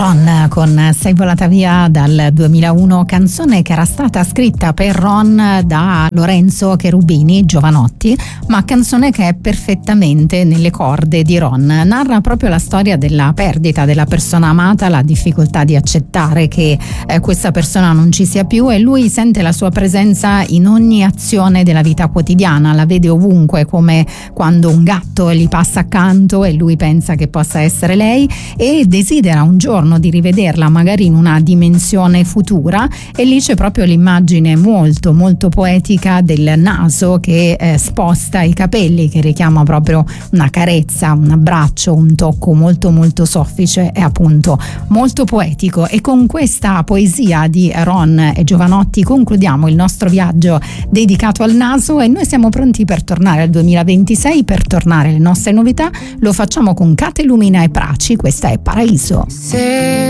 Ron con Sei volata via dal 2001, canzone che era stata scritta per Ron da Lorenzo Cherubini Giovanotti, ma canzone che è perfettamente nelle corde di Ron. Narra proprio la storia della perdita della persona amata, la difficoltà di accettare che questa persona non ci sia più, e lui sente la sua presenza in ogni azione della vita quotidiana, la vede ovunque, come quando un gatto gli passa accanto e lui pensa che possa essere lei e desidera un giorno di rivederla magari in una dimensione futura, e lì c'è proprio l'immagine molto molto poetica del naso che sposta i capelli, che richiama proprio una carezza, un abbraccio, un tocco molto molto soffice e appunto molto poetico. E con questa poesia di Ron e Giovanotti concludiamo il nostro viaggio dedicato al naso, e noi siamo pronti per tornare al 2026, per tornare alle nostre novità. Lo facciamo con Cate Lumina e Praci, questa è Paraiso. Se